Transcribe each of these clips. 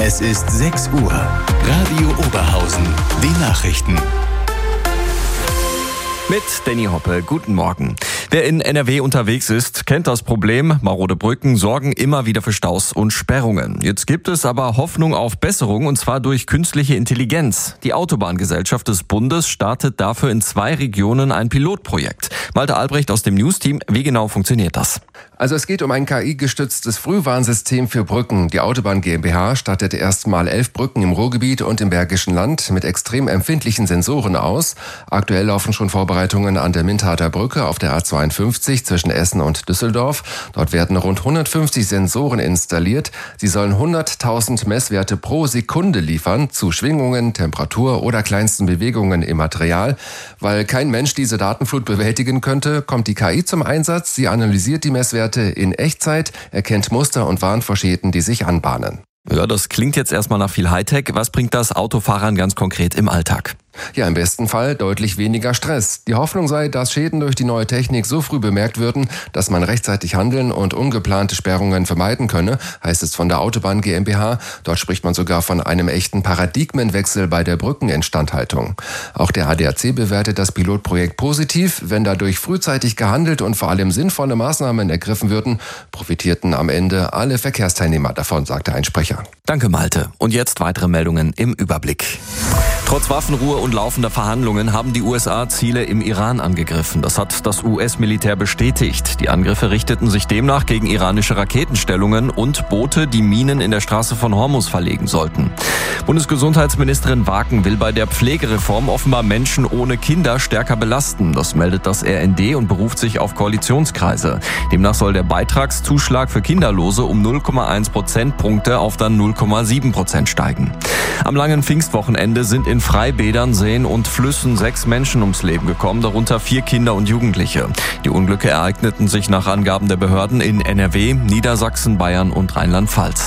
Es ist 6 Uhr. Radio Oberhausen. Die Nachrichten. Mit Danny Hoppe, guten Morgen. Wer in NRW unterwegs ist, kennt das Problem. Marode Brücken sorgen immer wieder für Staus und Sperrungen. Jetzt gibt es aber Hoffnung auf Besserung, und zwar durch künstliche Intelligenz. Die Autobahngesellschaft des Bundes startet dafür in 2 Regionen ein Pilotprojekt. Malte Albrecht aus dem News-Team, wie genau funktioniert das? Also es geht um ein KI-gestütztes Frühwarnsystem für Brücken. Die Autobahn GmbH startet erstmal 11 Brücken im Ruhrgebiet und im Bergischen Land mit extrem empfindlichen Sensoren aus. Aktuell laufen schon Vorbereitungen an der Mintarder Brücke auf der A52 zwischen Essen und Düsseldorf. Dort werden rund 150 Sensoren installiert. Sie sollen 100.000 Messwerte pro Sekunde liefern zu Schwingungen, Temperatur oder kleinsten Bewegungen im Material. Weil kein Mensch diese Datenflut bewältigen könnte, kommt die KI zum Einsatz. Sie analysiert die Messwerte in Echtzeit, erkennt Muster und warnt vor Schäden, die sich anbahnen. Ja, das klingt jetzt erstmal nach viel Hightech. Was bringt das Autofahrern ganz konkret im Alltag? Ja, im besten Fall deutlich weniger Stress. Die Hoffnung sei, dass Schäden durch die neue Technik so früh bemerkt würden, dass man rechtzeitig handeln und ungeplante Sperrungen vermeiden könne, heißt es von der Autobahn GmbH. Dort spricht man sogar von einem echten Paradigmenwechsel bei der Brückeninstandhaltung. Auch der ADAC bewertet das Pilotprojekt positiv. Wenn dadurch frühzeitig gehandelt und vor allem sinnvolle Maßnahmen ergriffen würden, profitierten am Ende alle Verkehrsteilnehmer davon, sagte ein Sprecher. Danke, Malte. Und jetzt weitere Meldungen im Überblick. Trotz Waffenruhe und laufender Verhandlungen haben die USA Ziele im Iran angegriffen. Das hat das US-Militär bestätigt. Die Angriffe richteten sich demnach gegen iranische Raketenstellungen und Boote, die Minen in der Straße von Hormuz verlegen sollten. Bundesgesundheitsministerin Waken will bei der Pflegereform offenbar Menschen ohne Kinder stärker belasten. Das meldet das RND und beruft sich auf Koalitionskreise. Demnach soll der Beitragszuschlag für Kinderlose um 0,1 Prozentpunkte auf dann 0,7% steigen. Am langen Pfingstwochenende sind in Freibädern, Seen und Flüssen 6 Menschen ums Leben gekommen, darunter 4 Kinder und Jugendliche. Die Unglücke ereigneten sich nach Angaben der Behörden in NRW, Niedersachsen, Bayern und Rheinland-Pfalz.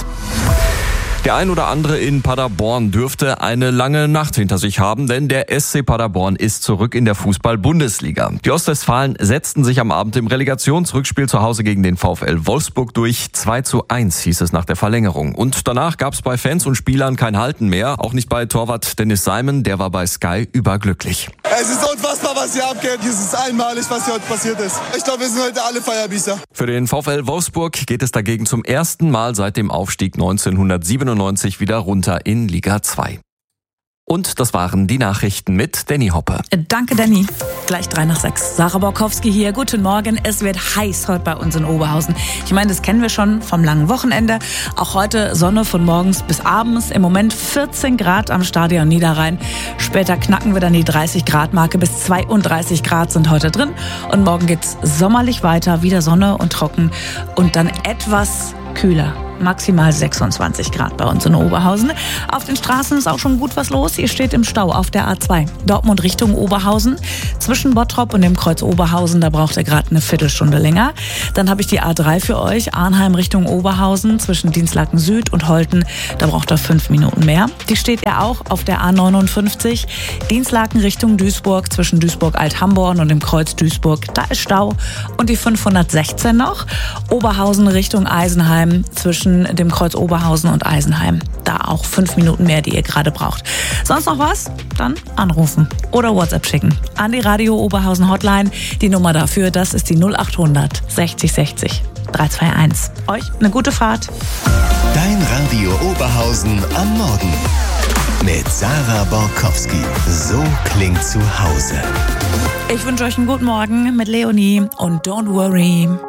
Der ein oder andere in Paderborn dürfte eine lange Nacht hinter sich haben, denn der SC Paderborn ist zurück in der Fußball-Bundesliga. Die Ostwestfalen setzten sich am Abend im Relegationsrückspiel zu Hause gegen den VfL Wolfsburg durch. 2:1 hieß es nach der Verlängerung. Und danach gab es bei Fans und Spielern kein Halten mehr, auch nicht bei Torwart Dennis Simon, der war bei Sky überglücklich. Es ist unfassbar, was hier abgeht. Es ist einmalig, was hier heute passiert ist. Ich glaube, wir sind heute alle Feierbiester. Für den VfL Wolfsburg geht es dagegen zum ersten Mal seit dem Aufstieg 1997 wieder runter in Liga 2. Und das waren die Nachrichten mit Danny Hoppe. Danke, Danny. Gleich 3:06. Sarah Borkowski hier. Guten Morgen. Es wird heiß heute bei uns in Oberhausen. Ich meine, das kennen wir schon vom langen Wochenende. Auch heute Sonne von morgens bis abends. Im Moment 14 Grad am Stadion Niederrhein. Später knacken wir dann die 30-Grad-Marke. Bis 32 Grad sind heute drin. Und morgen geht's sommerlich weiter. Wieder Sonne und trocken. Und dann etwas kühler. Maximal 26 Grad bei uns in Oberhausen. Auf den Straßen ist auch schon gut was los. Ihr steht im Stau auf der A2. Dortmund Richtung Oberhausen. Zwischen Bottrop und dem Kreuz Oberhausen, da braucht ihr gerade eine Viertelstunde länger. Dann habe ich die A3 für euch. Arnheim Richtung Oberhausen. Zwischen Dinslaken Süd und Holten, da braucht ihr 5 Minuten mehr. Die steht ja auch auf der A59. Dinslaken Richtung Duisburg. Zwischen Duisburg-Alt-Hamborn und dem Kreuz Duisburg, da ist Stau. Und die 516 noch. Oberhausen Richtung Eisenheim. Zwischen dem Kreuz Oberhausen und Eisenheim. Da auch 5 Minuten mehr, die ihr gerade braucht. Sonst noch was? Dann anrufen oder WhatsApp schicken an die Radio Oberhausen Hotline. Die Nummer dafür, das ist die 0800 60 60 321. Euch eine gute Fahrt. Dein Radio Oberhausen am Morgen. Mit Sarah Borkowski. So klingt zu Hause. Ich wünsche euch einen guten Morgen mit Leonie und Don't Worry.